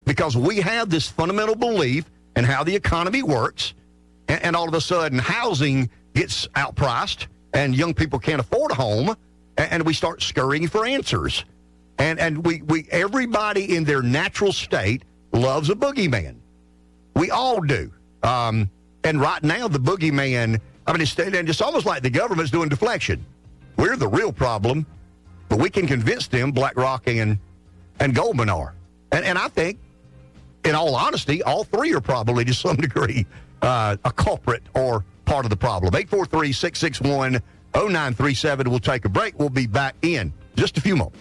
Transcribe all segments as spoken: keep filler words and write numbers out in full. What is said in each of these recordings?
because we have this fundamental belief in how the economy works, and, and all of a sudden housing gets outpriced, and young people can't afford a home, and, and we start scurrying for answers. And and we, we everybody in their natural state loves a boogeyman. We all do. Um, and right now, the boogeyman, I mean, it's, and it's almost like the government's doing deflection. We're the real problem, but we can convince them BlackRock and, and Goldman are. And, and I think, in all honesty, all three are probably to some degree uh, a culprit or part of the problem. eight four three, six six one, oh nine three seven. We'll take a break. We'll be back in just a few moments.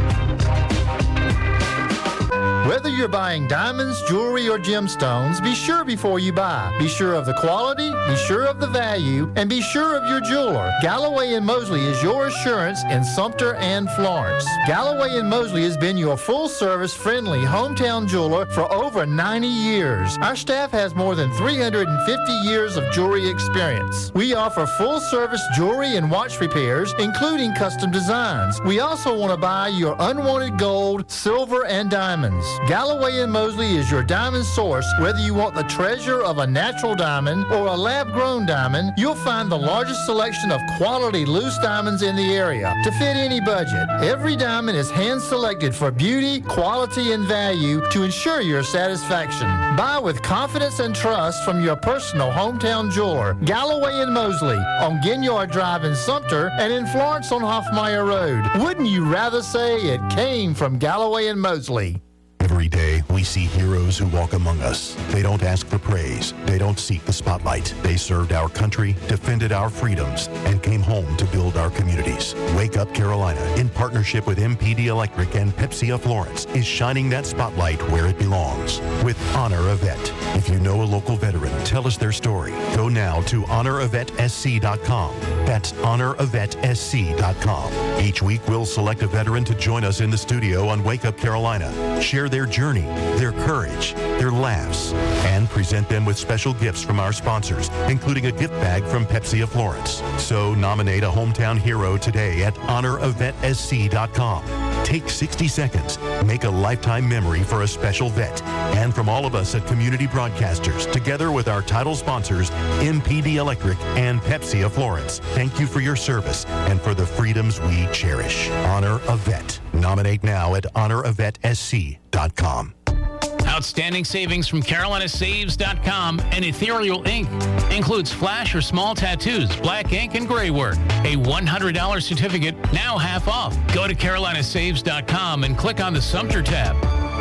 Whether you're buying diamonds, jewelry, or gemstones, be sure before you buy. Be sure of the quality, be sure of the value, and be sure of your jeweler. Galloway and Mosley is your assurance in Sumter and Florence. Galloway and Mosley has been your full-service, friendly hometown jeweler for over ninety years. Our staff has more than three hundred fifty years of jewelry experience. We offer full-service jewelry and watch repairs, including custom designs. We also want to buy your unwanted gold, silver, and diamonds. Galloway and Mosley is your diamond source. Whether you want the treasure of a natural diamond or a lab-grown diamond, you'll find the largest selection of quality loose diamonds in the area to fit any budget. Every diamond is hand-selected for beauty, quality, and value to ensure your satisfaction. Buy with confidence and trust from your personal hometown jeweler, Galloway and Mosley, on Ginyard Drive in Sumter and in Florence on Hoffmeyer Road. Wouldn't you rather say it came from Galloway and Mosley? Every day, we see heroes who walk among us. They don't ask for praise. They don't seek the spotlight. They served our country, defended our freedoms, and came home to build our communities. Wake Up Carolina, in partnership with M P D Electric and Pepsi of Florence, is shining that spotlight where it belongs with Honor a Vet. If you know a local veteran, tell us their story. Go now to honor a vet s c dot com. That's honor a vet s c dot com. Each week, we'll select a veteran to join us in the studio on Wake Up Carolina. Share their journey, their courage, their laughs, and present them with special gifts from our sponsors, including a gift bag from Pepsi of Florence. So nominate a hometown hero today at honor a vet s c dot com. Take sixty seconds. Make a lifetime memory for a special vet. And from all of us at Community Broadcasters, together with our title sponsors, M P D Electric and Pepsi of Florence, thank you for your service and for the freedoms we cherish. Honor a Vet. Nominate now at honor a vet s c dot com. Outstanding savings from Carolina Saves dot com and Ethereal Ink. Includes flash or small tattoos, black ink, and gray work. A one hundred dollars certificate, now half off. Go to Carolina Saves dot com and click on the Sumter tab.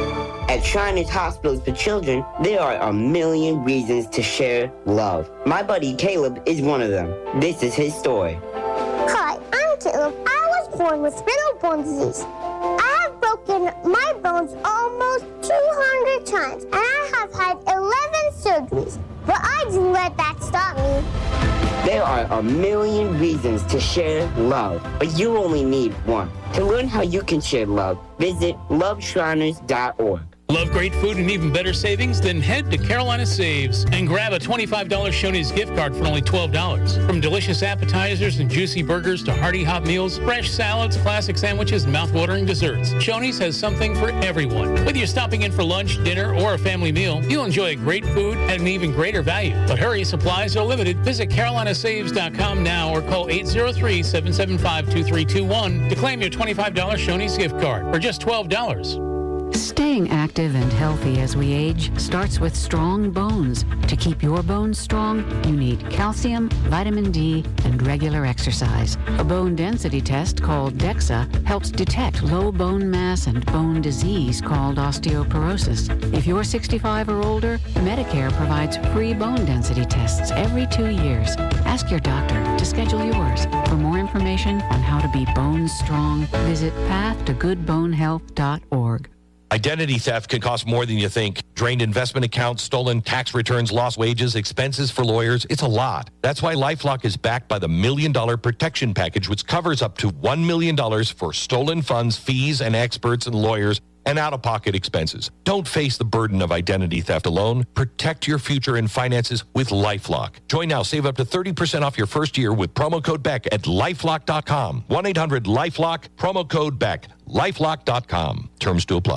At Shriners Hospitals for Children, there are a million reasons to share love. My buddy Caleb is one of them. This is his story. Hi, I'm Caleb. I was born with spinal bone disease. I have broken my bones almost two hundred times, and I have had eleven surgeries, but I didn't let that stop me. There are a million reasons to share love, but you only need one. To learn how you can share love, visit love shriners dot org. Love great food and even better savings? Then head to Carolina Saves and grab a twenty-five dollars Shoney's gift card for only twelve dollars. From delicious appetizers and juicy burgers to hearty hot meals, fresh salads, classic sandwiches, and mouth-watering desserts, Shoney's has something for everyone. Whether you're stopping in for lunch, dinner, or a family meal, you'll enjoy great food at an even greater value. But hurry, supplies are limited. Visit Carolina Saves dot com now or call eight zero three, seven seven five, two three two one to claim your twenty-five dollars Shoney's gift card for just twelve dollars. Staying active and healthy as we age starts with strong bones. To keep your bones strong, you need calcium, vitamin D, and regular exercise. A bone density test called DEXA helps detect low bone mass and bone disease called osteoporosis. If you're sixty-five or older, Medicare provides free bone density tests every two years. Ask your doctor to schedule yours. For more information on how to be bone strong, visit path to good bone health dot org. Identity theft can cost more than you think. Drained investment accounts, stolen tax returns, lost wages, expenses for lawyers. It's a lot. That's why LifeLock is backed by the Million Dollar Protection Package, which covers up to one million dollars for stolen funds, fees, and experts and lawyers, and out-of-pocket expenses. Don't face the burden of identity theft alone. Protect your future and finances with LifeLock. Join now. Save up to thirty percent off your first year with promo code Beck at lifelock dot com. one eight hundred lifelock, promo code Beck, lifelock dot com. Terms to apply.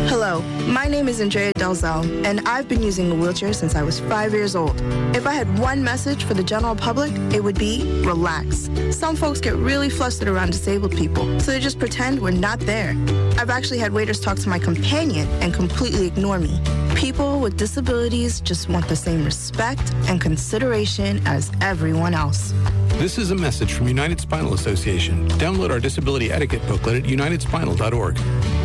Hello, my name is Andrea Dalzell, and I've been using a wheelchair since I was five years old. If I had one message for the general public, it would be relax. Some folks get really flustered around disabled people, so they just pretend we're not there. I've actually had waiters talk to my companion and completely ignore me. People with disabilities just want the same respect and consideration as everyone else. This is a message from United Spinal Association. Download our disability etiquette booklet at united spinal dot org.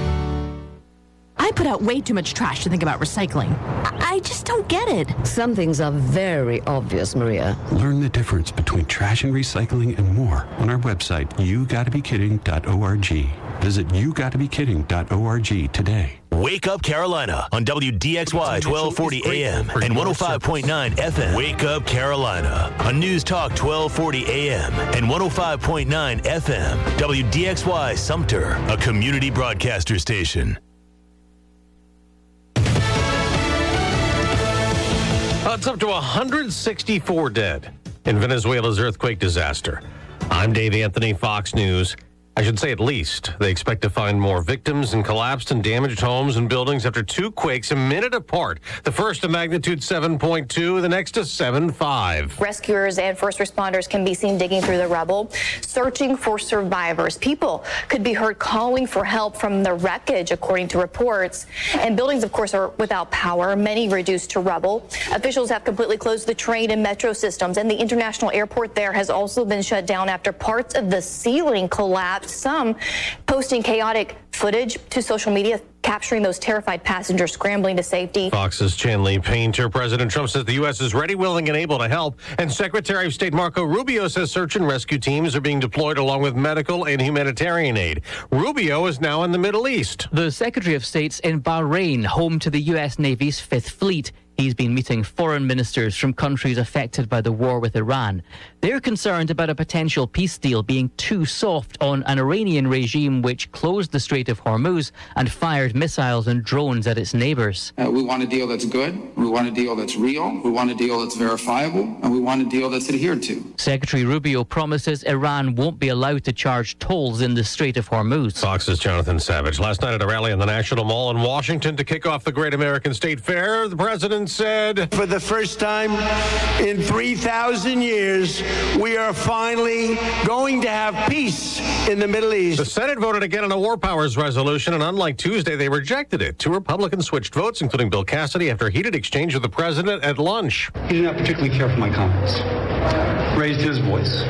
I put out way too much trash to think about recycling. I, I just don't get it. Some things are very obvious, Maria. Learn the difference between trash and recycling and more on our website, you gotta be kidding dot org. Visit you gotta be kidding dot org today. Wake Up Carolina on W D X Y twelve forty A M and one oh five point nine F M. Wake Up Carolina on News Talk twelve forty A M and one oh five point nine F M. W D X Y Sumter, a community broadcaster station. Uh, it's up to one hundred sixty-four dead in Venezuela's earthquake disaster. I'm Dave Anthony, Fox News. I should say at least. They expect to find more victims in collapsed and damaged homes and buildings after two quakes a minute apart. The first a magnitude seven point two, the next a seven point five. Rescuers and first responders can be seen digging through the rubble, searching for survivors. People could be heard calling for help from the wreckage, according to reports. And buildings, of course, are without power, many reduced to rubble. Officials have completely closed the train and metro systems, and the international airport there has also been shut down after parts of the ceiling collapsed. Some posting chaotic footage to social media, capturing those terrified passengers scrambling to safety. Fox's Chanley Painter. President Trump says the U S is ready, willing, and able to help. And Secretary of State Marco Rubio says search and rescue teams are being deployed along with medical and humanitarian aid. Rubio is now in the Middle East. The Secretary of State's in Bahrain, home to the U S Navy's Fifth Fleet. He's been meeting foreign ministers from countries affected by the war with Iran. They're concerned about a potential peace deal being too soft on an Iranian regime which closed the Strait of Hormuz and fired missiles and drones at its neighbors. Uh, we want a deal that's good. We want a deal that's real. We want a deal that's verifiable. And we want a deal that's adhered to. Secretary Rubio promises Iran won't be allowed to charge tolls in the Strait of Hormuz. Fox's Jonathan Savage. Last night at a rally on the National Mall in Washington to kick off the Great American State Fair, the president said, for the first time in three thousand years, we are finally going to have peace in the Middle East. The Senate voted again on a war powers resolution, and unlike Tuesday, they rejected it. Two Republicans switched votes, including Bill Cassidy, after a heated exchange with the president at lunch. He did not particularly care for my comments. Raised his voice.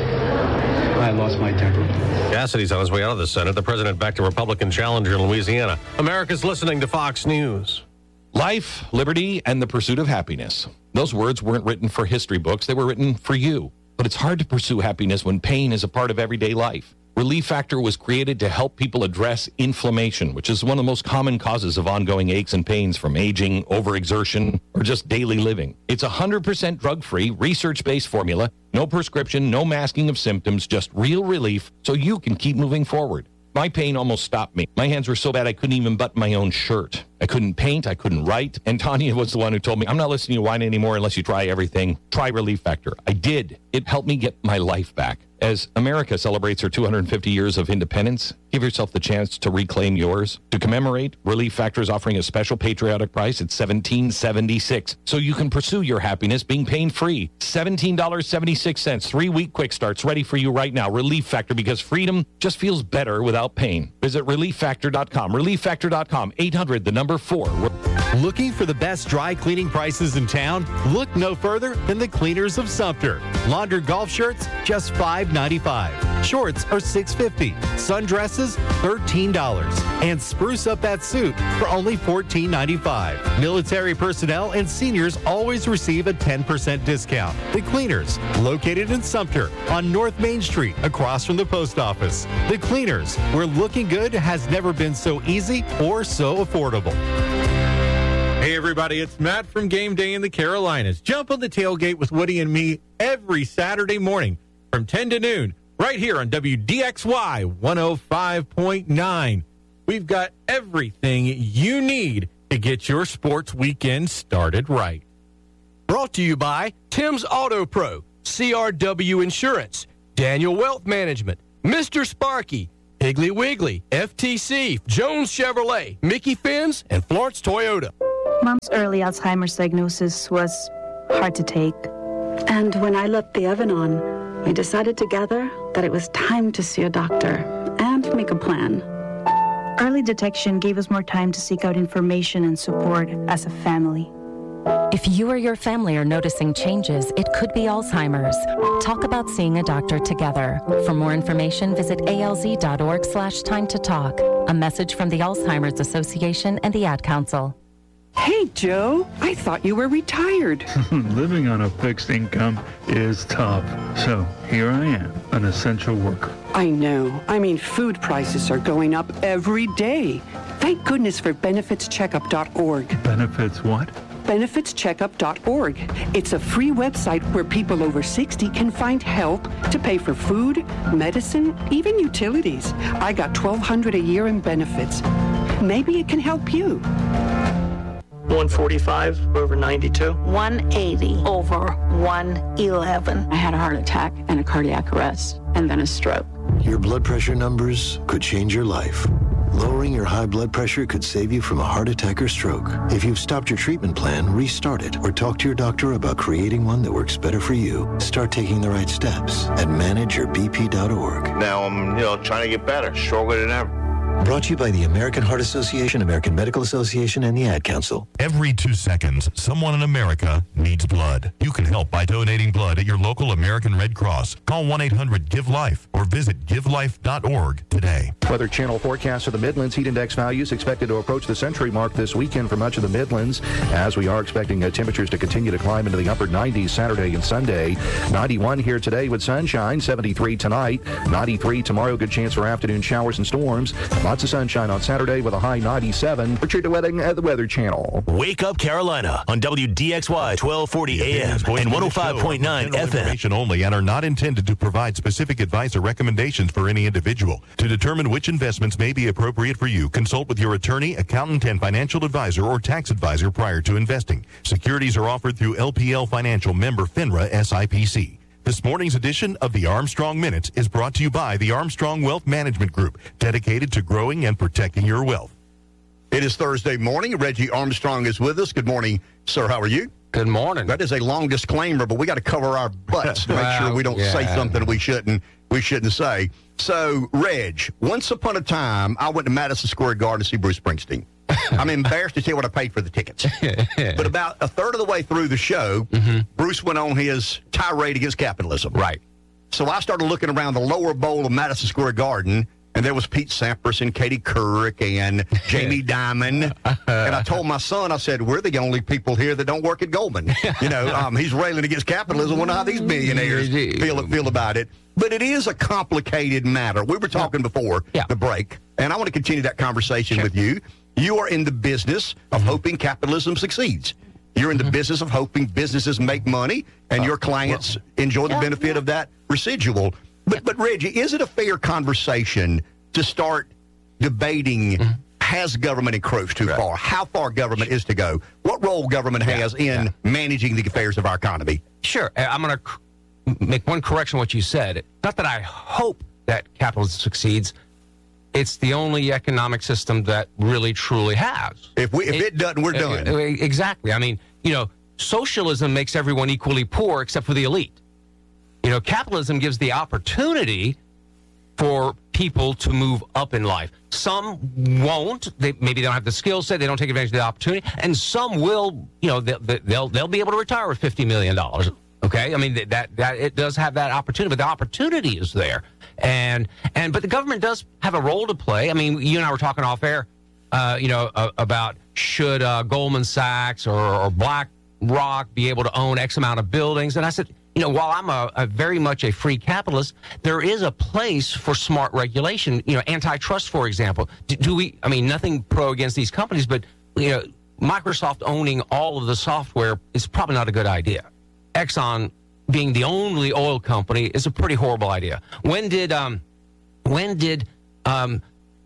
I lost my temper. Cassidy's on his way out of the Senate. The president backed a Republican challenger in Louisiana. America's listening to Fox News. Life, liberty, and the pursuit of happiness. Those words weren't written for history books. They were written for you. But it's hard to pursue happiness when pain is a part of everyday life. Relief Factor was created to help people address inflammation, which is one of the most common causes of ongoing aches and pains from aging, overexertion, or just daily living. It's a one hundred percent drug-free, research-based formula. No prescription, no masking of symptoms, just real relief so you can keep moving forward. My pain almost stopped me. My hands were so bad I couldn't even button my own shirt. I couldn't paint. I couldn't write. And Tanya was the one who told me, I'm not listening to you whine anymore unless you try everything. Try Relief Factor. I did. It helped me get my life back. As America celebrates her two hundred fifty years of independence, give yourself the chance to reclaim yours. To commemorate, Relief Factor is offering a special patriotic price at seventeen seventy-six, so you can pursue your happiness being pain-free. seventeen seventy-six, three-week quick starts ready for you right now. Relief Factor, because freedom just feels better without pain. Visit relief factor dot com. relief factor dot com. eight hundred, the number four. Looking for the best dry cleaning prices in town? Look no further than the Cleaners of Sumter. Laundered golf shirts, just five ninety-five. Shorts are six fifty. Sundresses, thirteen dollars. And spruce up that suit for only fourteen ninety-five. Military personnel and seniors always receive a ten percent discount. The Cleaners, located in Sumter on North Main Street, across from the post office. The Cleaners, where looking good has never been so easy or so affordable. Hey everybody, it's Matt from Game Day in the Carolinas. Jump on the tailgate with Woody and me every Saturday morning from ten to noon, right here on W D X Y one oh five point nine. We've got everything you need to get your sports weekend started right. Brought to you by Tim's Auto Pro, C R W Insurance, Daniel Wealth Management, Mister Sparky, Piggly Wiggly, F T C, Jones Chevrolet, Mickey Fins, and Florence Toyota. Mom's early Alzheimer's diagnosis was hard to take. And when I let the oven on, we decided together that it was time to see a doctor and make a plan. Early detection gave us more time to seek out information and support as a family. If you or your family are noticing changes, it could be Alzheimer's. Talk about seeing a doctor together. For more information, visit alz.org slash time to talk. A message from the Alzheimer's Association and the Ad Council. Hey, Joe, I thought you were retired. Living on a fixed income is tough. So here I am, an essential worker. I know. I mean, food prices are going up every day. Thank goodness for benefits checkup dot org. Benefits what? benefits checkup dot org. It's a free website where people over sixty can find help to pay for food, medicine, even utilities. I got twelve hundred dollars a year in benefits. Maybe it can help you. one forty-five over ninety-two. one eighty over one eleven. I had a heart attack and a cardiac arrest, and then a stroke. Your blood pressure numbers could change your life. Lowering your high blood pressure could save you from a heart attack or stroke. If you've stopped your treatment plan, restart it or talk to your doctor about creating one that works better for you. Start taking the right steps at manage your b p dot org. Now I'm, you know, trying to get better, stronger than ever. Brought to you by the American Heart Association, American Medical Association, and the Ad Council. Every two seconds, someone in America needs blood. You can help by donating blood at your local American Red Cross. Call one eight hundred give life or visit give life dot org today. Weather Channel forecast for the Midlands. Heat index values expected to approach the century mark this weekend for much of the Midlands, as we are expecting uh, temperatures to continue to climb into the upper nineties Saturday and Sunday. ninety-one here today with sunshine, seventy-three tonight, ninety-three tomorrow. Good chance for afternoon showers and storms. Lots of sunshine on Saturday with a high ninety-seven. Richard DeWetting at the Weather Channel. Wake Up Carolina on W D X Y twelve forty A M and one oh five point nine F M. Information only and are not intended to provide specific advice or recommendations for any individual. To determine which investments may be appropriate for you, consult with your attorney, accountant, and financial advisor or tax advisor prior to investing. Securities are offered through L P L Financial, member FINRA S I P C. This morning's edition of the Armstrong Minute is brought to you by the Armstrong Wealth Management Group, dedicated to growing and protecting your wealth. It is Thursday morning. Reggie Armstrong is with us. Good morning, sir. How are you? Good morning. That is a long disclaimer, but we got to cover our butts to make well, sure we don't yeah. say something we shouldn't we shouldn't say. So, Reg, once upon a time, I went to Madison Square Garden to see Bruce Springsteen. I'm embarrassed to tell you what I paid for the tickets. But about a third of the way through the show, mm-hmm. Bruce went on his tirade against capitalism. Right. So I started looking around the lower bowl of Madison Square Garden, and there was Pete Sampras and Katie Couric and Jamie Dimon. And I told my son, I said, we're the only people here that don't work at Goldman. You know, um, he's railing against capitalism. Wonder how these millionaires feel, feel about it. But it is a complicated matter. We were talking before yeah. the break, and I want to continue that conversation sure. with you. You are in the business of hoping capitalism succeeds. You're in the mm-hmm. business of hoping businesses make money and uh, your clients well, enjoy the yeah, benefit yeah. of that residual. But, but Reggie, is it a fair conversation to start debating, mm-hmm. has government encroached too right. far? How far government is to go? What role government yeah, has in yeah. managing the affairs of our economy? Sure. I'm going to make one correction on what you said. Not that I hope that capitalism succeeds. It's the only economic system that really, truly has. If we, if it, it doesn't, we're done. Uh, exactly. I mean, you know, socialism makes everyone equally poor except for the elite. You know, capitalism gives the opportunity for people to move up in life. Some won't. They, maybe they don't have the skill set. They don't take advantage of the opportunity. And some will, you know, they'll, they'll, they'll be able to retire with fifty million dollars. Okay? I mean, that, that it does have that opportunity, but the opportunity is there. And and but the government does have a role to play. I mean, you and I were talking off air, uh, you know, uh, about should uh, Goldman Sachs or, or BlackRock be able to own X amount of buildings? And I said, you know, while I'm a, a very much a free capitalist, there is a place for smart regulation. You know, antitrust, for example. Do, do we? I mean, nothing pro against these companies, but you know, Microsoft owning all of the software is probably not a good idea. Exxon being the only oil company is a pretty horrible idea. When did, um, when did, um,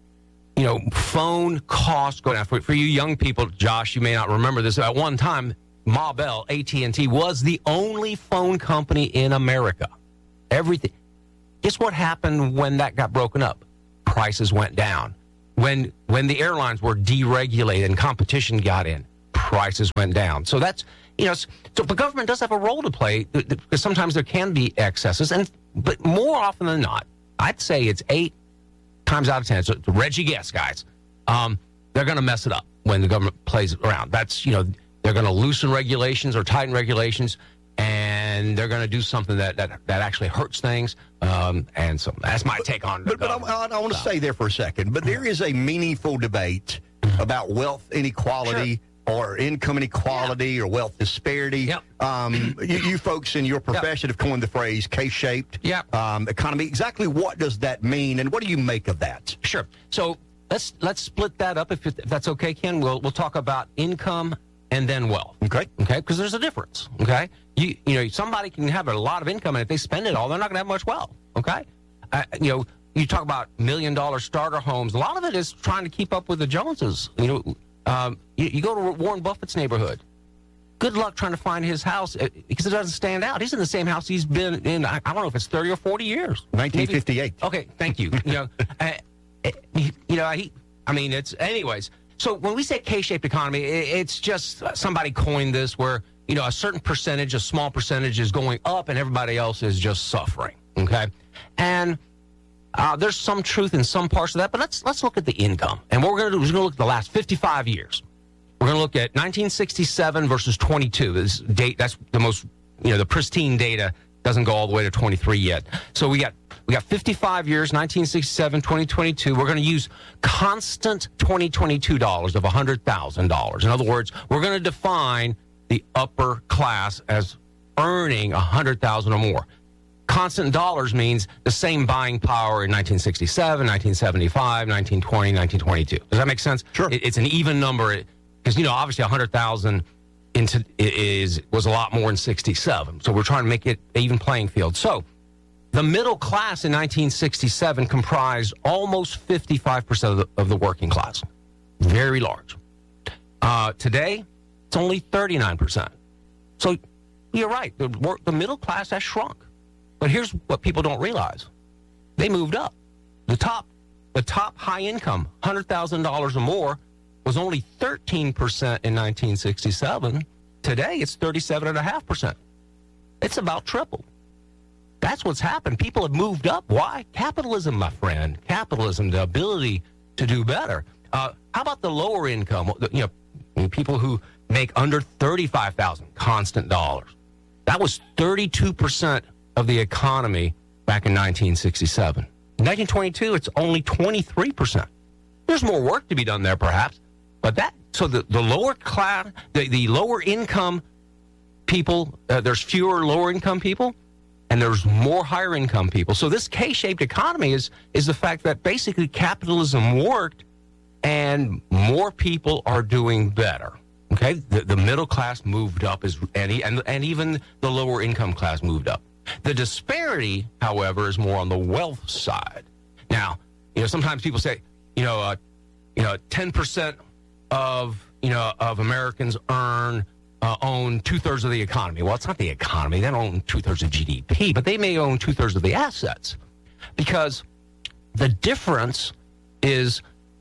you know, phone costs go down? For, for you young people, Josh, you may not remember this. At one time, Ma Bell, A T and T, was the only phone company in America. Everything. Guess what happened when that got broken up? prices went down. When when the airlines were deregulated and competition got in, prices went down. So that's, you know, so the government does have a role to play, because sometimes there can be excesses, and but more often than not, I'd say it's eight times out of ten. So Reggie guess, guys, um, they're going to mess it up when the government plays around. That's, you know, they're going to loosen regulations or tighten regulations, and they're going to do something that, that, that actually hurts things. Um, and so that's my take on it. But, but I, I, I want to stay there for a second. But there is a meaningful debate about wealth inequality, sure, or income inequality, yeah, or wealth disparity. Yep. Um, you, you folks in your profession, yep, have coined the phrase K-shaped, yep, um, economy. Exactly what does that mean, and what do you make of that? Sure. So let's let's split that up, if, if that's okay, Ken. We'll we'll talk about income and then wealth. Okay. Okay, because there's a difference. Okay. You you know, somebody can have a lot of income, and if they spend it all, they're not going to have much wealth. Okay. Uh, you know, you talk about million dollar starter homes. A lot of it is trying to keep up with the Joneses. You know, um, you, you go to Warren Buffett's neighborhood. Good luck trying to find his house, because it doesn't stand out. He's in the same house he's been in, I, I don't know if it's thirty or forty years. nineteen fifty-eight. Maybe. Okay, thank you. You know, uh, you know, he, I mean, it's, anyways. So when we say K-shaped economy, it's just somebody coined this where, you know, a certain percentage, a small percentage is going up and everybody else is just suffering, okay? And uh, there's some truth in some parts of that, but let's let's look at the income. And what we're going to do is we're going to look at the last fifty-five years. We're going to look at nineteen sixty-seven versus twenty-two. This date, that's the most, you know, the pristine data doesn't go all the way to twenty-three yet. So we got we got fifty-five years, nineteen sixty-seven, twenty twenty-two. We're going to use constant twenty twenty-two dollars of one hundred thousand dollars. In other words, we're going to define the upper class as earning one hundred thousand dollars or more. Constant dollars means the same buying power in nineteen sixty-seven, nineteen seventy-five, nineteen twenty, nineteen twenty-two. Does that make sense? Sure. It, it's an even number, because, you know, obviously one hundred thousand into is was a lot more in sixty-seven. So we're trying to make it an even playing field. So the middle class in nineteen sixty-seven comprised almost fifty-five percent of the, of the working class. Very large. Uh, today, it's only thirty-nine percent. So you're right. The, work, the middle class has shrunk. But here's what people don't realize. They moved up. The top, the top high income, one hundred thousand dollars or more, was only thirteen percent in nineteen sixty-seven. Today, it's thirty-seven point five percent. It's about triple. That's what's happened. People have moved up. Why? Capitalism, my friend. Capitalism, the ability to do better. Uh, how about the lower income? You know, people who make under thirty-five thousand dollars constant dollars. That was thirty-two percent of the economy back in nineteen sixty-seven. In nineteen twenty-two, it's only twenty-three percent. There's more work to be done there, perhaps. But that, so the, the lower class, the, the lower income people, uh, there's fewer lower income people, and there's more higher income people. So this K-shaped economy is is the fact that basically capitalism worked, and more people are doing better. Okay, the, the middle class moved up, as and, and and even the lower income class moved up. The disparity, however, is more on the wealth side. Now, you know, sometimes people say, you know, uh, you know, ten percent of you know of Americans earn uh, own two thirds of the economy. Well, it's not the economy; they don't own two thirds of G D P, but they may own two thirds of the assets, because the difference is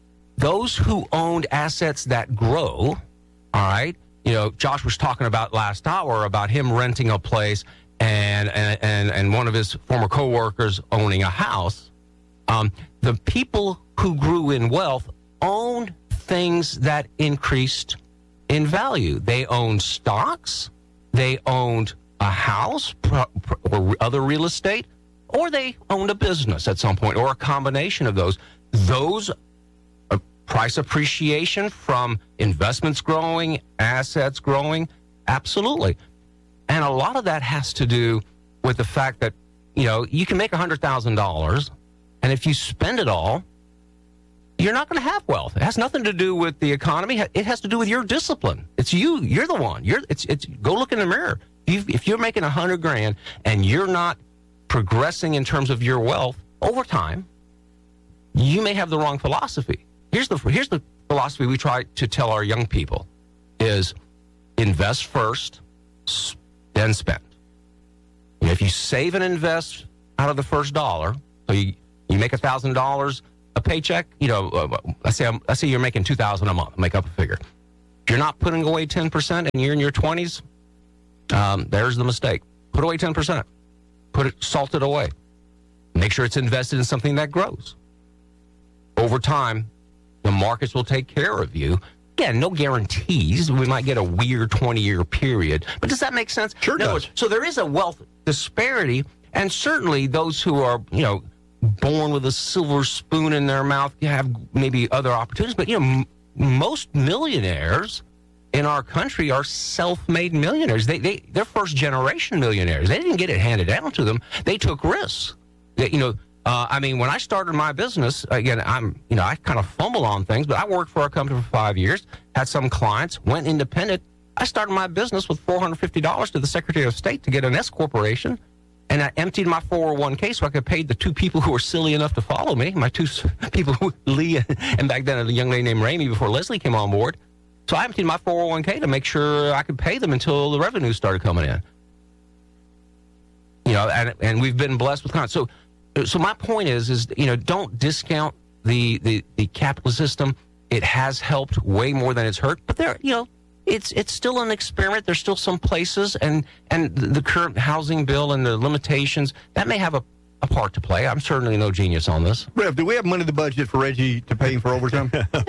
those who owned assets that grow. All right, you know, Josh was talking about last hour about him renting a place and and and, and one of his former coworkers owning a house. Um, the people who grew in wealth owned things that increased in value. They owned stocks, they owned a house pro, pro, or other real estate, or they owned a business at some point, or a combination of those. Those uh, price appreciation from investments growing, assets growing, absolutely. And a lot of that has to do with the fact that, you know, you can make one hundred thousand dollars, and if you spend it all, you're not going to have wealth. It has nothing to do with the economy. It has to do with your discipline. It's you. You're the one. You're. It's. It's. Go look in the mirror. If, if you're making a hundred grand and you're not progressing in terms of your wealth over time, you may have the wrong philosophy. Here's the. Here's the philosophy we try to tell our young people: is invest first, then spend. If you save and invest out of the first dollar, so you you make a thousand dollars. a paycheck, you know, uh, let's say I'm, let's say you're making two thousand dollars a month, make up a figure. If you're not putting away ten percent and you're in your twenties, um, there's the mistake. Put away ten percent. Put it, salt it away. Make sure it's invested in something that grows. Over time, the markets will take care of you. Again, no guarantees. We might get a weird twenty-year period. But does that make sense? Sure does. Words, so there is a wealth disparity, and certainly those who are, you know, born with a silver spoon in their mouth have maybe other opportunities. But, you know, m- most millionaires in our country are self-made millionaires. They, they, they're first-generation millionaires. They didn't get it handed down to them. They took risks. They, you know, uh, I mean, when I started my business, again, I'm, you know, I kind of fumble on things, but I worked for a company for five years, had some clients, went independent. I started my business with four hundred fifty dollars to the Secretary of State to get an S corporation, and I emptied my four oh one k so I could pay the two people who were silly enough to follow me, my two people, who, Lee and back then a young lady named Ramey before Leslie came on board. So I emptied my four oh one k to make sure I could pay them until the revenue started coming in. You know, and and we've been blessed with clients. So, so my point is, is you know, don't discount the the the capitalist system. It has helped way more than it's hurt. But there, you know, it's it's still an experiment. There's still some places, and and the current housing bill and the limitations that may have a, a part to play. I'm certainly no genius on this. Rev, do we have money in the budget for Reggie to pay him for overtime?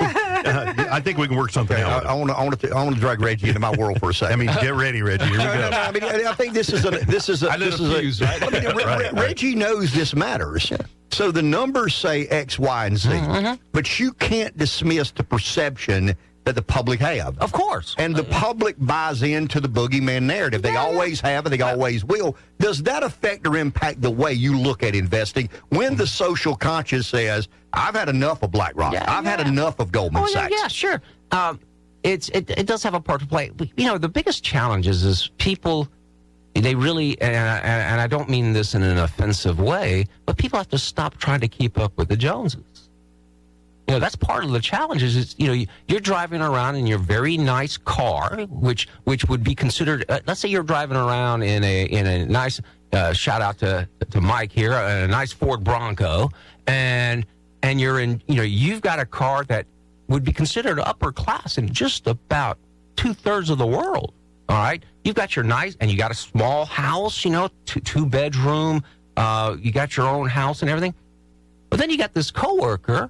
Uh, I think we can work something okay, out. I want to. I want to. I want to drag Reggie into my world for a second. I mean, get ready, Reggie. Here we go. No, no, no, I mean, I think this is a. This is a. I this lit is a fuse, a. right? I mean, Re- Right, Re- right. Reggie knows this matters. So the numbers say X, Y, and Z, Mhm. but you can't dismiss the perception that the public have. Of course. And the public buys into the boogeyman narrative. They always have and they always will. Does that affect or impact the way you look at investing when the social conscience says, I've had enough of BlackRock. Yeah, I've had yeah. enough of Goldman Oh, yeah, Sachs. yeah, sure. Um, it's it, it does have a part to play. You know, the biggest challenge is, is people, they really, and, and, and I don't mean this in an offensive way, but people have to stop trying to keep up with the Joneses. You know, that's part of the challenge is, is, you know, you're driving around in your very nice car, which which would be considered, uh, let's say you're driving around in a in a nice, uh, shout out to, to Mike here, a nice Ford Bronco, and and you're in, you know, you've got a car that would be considered upper class in just about two-thirds of the world, all right? You've got your nice, and you got a small house, you know, two, two bedroom, uh, you got your own house and everything. But then you got this coworker,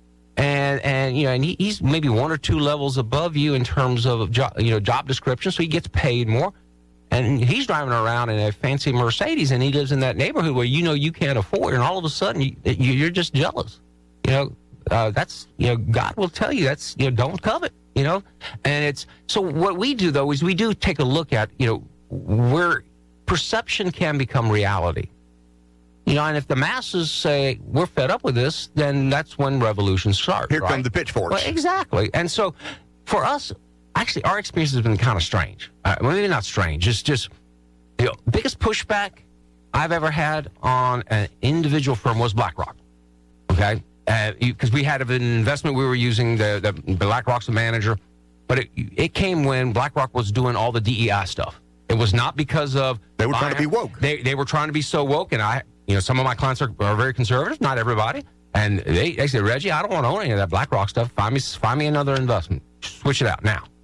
and and you know, and he, he's maybe one or two levels above you in terms of job, you know, job description, so he gets paid more. And he's driving around in a fancy Mercedes, and he lives in that neighborhood where you know you can't afford, and all of a sudden you, you, you're just jealous. You know, uh, that's, you know, God will tell you that's, you know, don't covet, you know. And it's, so what we do, though, is we do take a look at, you know, where perception can become reality. You know, and if the masses say, we're fed up with this, then that's when revolutions start. Here right? come the pitchforks. Well, exactly. And so for us, actually, our experience has been kind of strange. Uh, well, maybe not strange. It's just the biggest pushback I've ever had on an individual firm was BlackRock. Okay? Because uh, we had an investment we were using, the, the BlackRock's the manager, but it, it came when BlackRock was doing all the D E I stuff. It was not because of... They were trying to be woke. They, they were trying to be so woke, and I... You know, some of my clients are, are very conservative, not everybody. And they, they said, Reggie, I don't want to own any of that BlackRock stuff. Find me find me another investment. Switch it out now.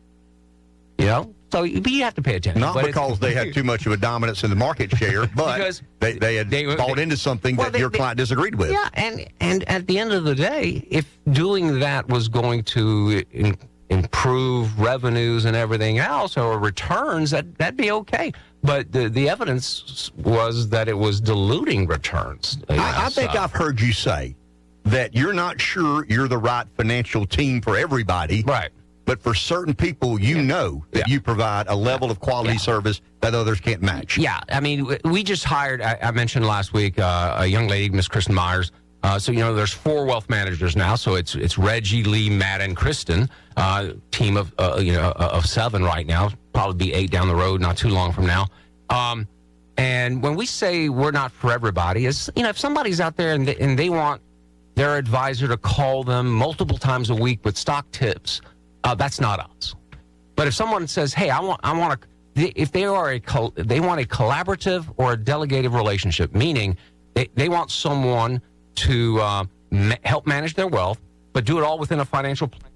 You know? So but you have to pay attention. Not but because they had too much of a dominance in the market share, but Because they, they had they- bought they- into something well, that they- your they- client disagreed with. Yeah, and, and at the end of the day, if doing that was going to in, improve revenues and everything else or returns, that, that'd be okay. But the, the evidence was that it was diluting returns. I, I Yes, think uh, I've heard you say that you're not sure you're the right financial team for everybody. Right. But for certain people, you know that Yeah. you provide a level of quality Yeah. service that others can't match. Yeah, I mean, w- we just hired, I, I mentioned last week, uh, a young lady, Miss Kristen Myers. Uh, so, you know, there's four wealth managers now. So it's it's Reggie, Lee, Matt, and Kristen, uh, team of, uh, you know, of seven right now. Probably be eight down the road, not too long from now. Um, and when we say we're not for everybody, is, you know, if somebody's out there and they, and they want their advisor to call them multiple times a week with stock tips, uh, that's not us. But if someone says, "Hey, I want, I want to," if they are a, col- they want a collaborative or a delegative relationship, meaning they, they want someone to uh, ma- help manage their wealth, but do it all within a financial plan